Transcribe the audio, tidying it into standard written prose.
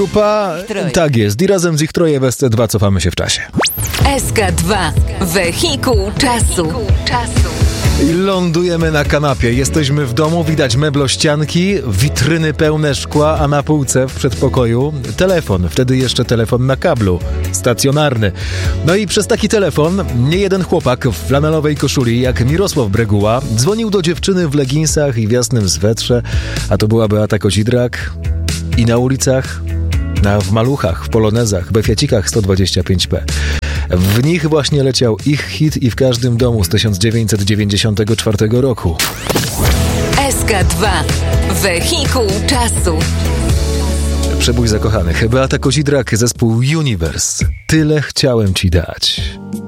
grupa? Tak jest. I razem z ich troje w SC2 cofamy się w czasie. SK2. Wehikuł czasu. I lądujemy na kanapie. Jesteśmy w domu, widać meblościanki, witryny pełne szkła, a na półce w przedpokoju telefon. Wtedy jeszcze telefon na kablu, stacjonarny. No i przez taki telefon niejeden chłopak w flanelowej koszuli, jak Mirosław Breguła, dzwonił do dziewczyny w leginsach i w jasnym swetrze, a to była Beata Kozidrak. I na ulicach, w maluchach, w polonezach, befiacikach 125p. W nich właśnie leciał ich hit i w każdym domu z 1994 roku. SK2. Wehikuł czasu. Przebój zakochanych. Beata Kozidrak, zespół Universe. Tyle chciałem ci dać.